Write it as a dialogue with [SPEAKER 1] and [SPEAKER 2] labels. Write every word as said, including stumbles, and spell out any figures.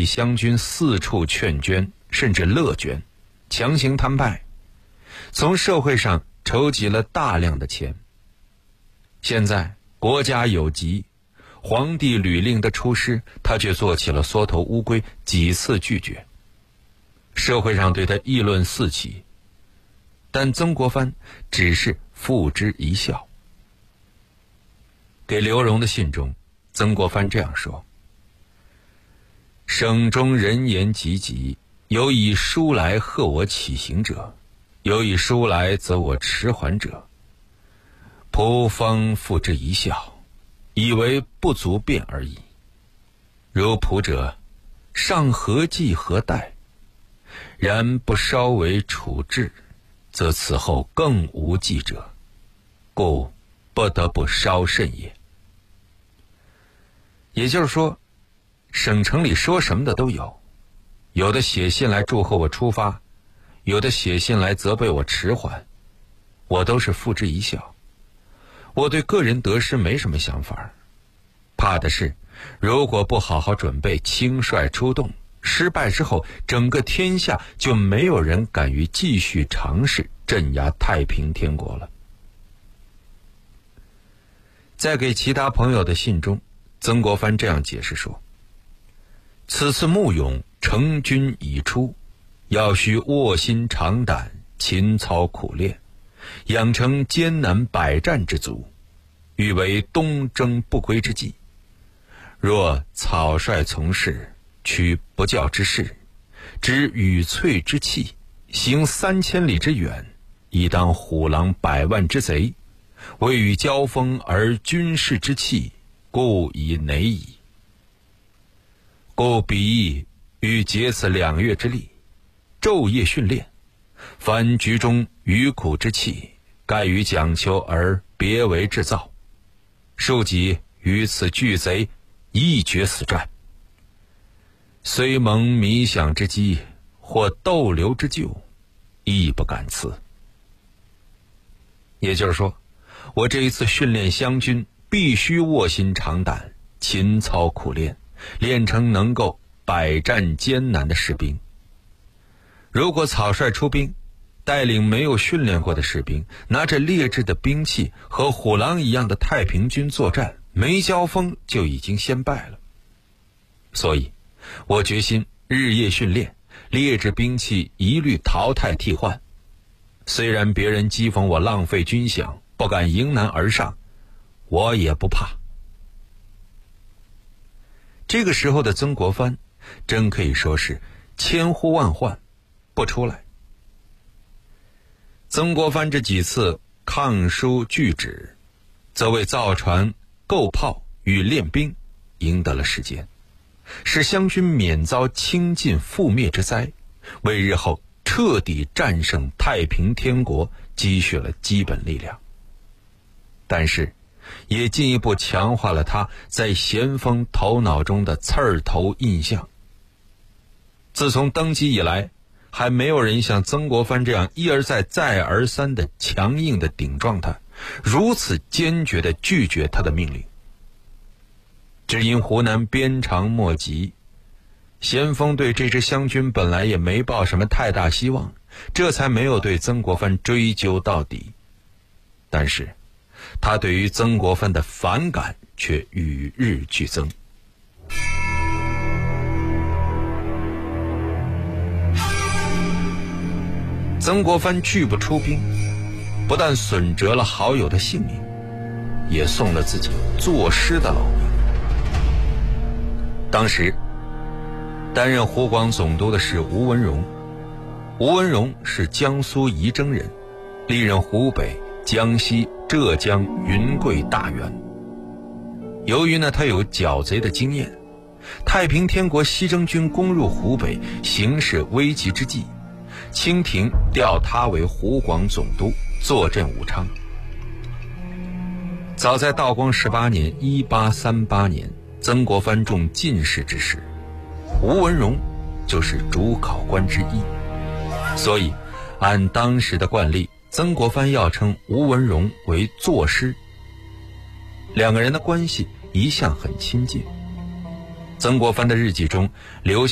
[SPEAKER 1] 里湘军四处劝捐，甚至乐捐，强行摊派，从社会上筹集了大量的钱。现在国家有急，皇帝屡令的出师，他却做起了缩头乌龟，几次拒绝。社会上对他议论四起，但曾国藩只是付之一笑。给刘荣的信中，曾国藩这样说：省中人言济济，有以书来贺我起行者，有以书来则我迟缓者，仆方付之一笑，以为不足辩而已。如仆者，尚何计何待？然不稍为处置，则此后更无计者，故不得不稍慎也。也就是说，省城里说什么的都有，有的写信来祝贺我出发，有的写信来责备我迟缓，我都是付之一笑。我对个人得失没什么想法，怕的是如果不好好准备，轻率出动，失败之后，整个天下就没有人敢于继续尝试镇压太平天国了。在给其他朋友的信中，曾国藩这样解释说：此次募勇成军已出，要需卧薪尝胆，勤操苦练，养成艰难百战之卒，欲为东征不归之计。若草率从事，取不教之事，知羽翠之气，行三千里之远，以当虎狼百万之贼，为与交锋而军事之气，故以馁矣。故彼意欲竭此两月之力，昼夜训练，凡局中余苦之气，盖于讲求而别为制造，庶几于此巨贼一决死战。虽蒙弥饷之机，或逗留之救，亦不敢辞。也就是说，我这一次训练湘军，必须卧薪尝胆，勤操苦练，练成能够百战艰难的士兵。如果草率出兵，带领没有训练过的士兵，拿着劣质的兵器和虎狼一样的太平军作战，没交锋就已经先败了。所以我决心日夜训练，劣质兵器一律淘汰替换。虽然别人讥讽我浪费军饷，不敢迎难而上，我也不怕。这个时候的曾国藩真可以说是千呼万唤不出来。曾国藩这几次抗书拒旨，则为造船、构炮与练兵赢得了时间，使湘军免遭倾尽覆灭之灾，为日后彻底战胜太平天国积蓄了基本力量。但是也进一步强化了他在咸丰头脑中的刺儿头印象。自从登基以来，还没有人像曾国藩这样一而再再而三的强硬的顶撞他，如此坚决的拒绝他的命令。只因湖南鞭长莫及，咸丰对这支湘军本来也没抱什么太大希望，这才没有对曾国藩追究到底。但是他对于曾国藩的反感却与日俱增。曾国藩拒不出兵，不但损折了好友的性命，也送了自己作诗的老命。当时担任湖广总督的是吴文荣，吴文荣是江苏仪征人，历任湖北、江西、浙江、云贵大员。由于呢他有剿贼的经验，太平天国西征军攻入湖北，形势危急之际，清廷调他为湖广总督，坐镇武昌。早在道光十八年一八三八年，曾国藩中进士之时，吴文荣就是主考官之一，所以按当时的惯例，曾国藩要称吴文荣为作师。两个人的关系一向很亲近。曾国藩的日记中留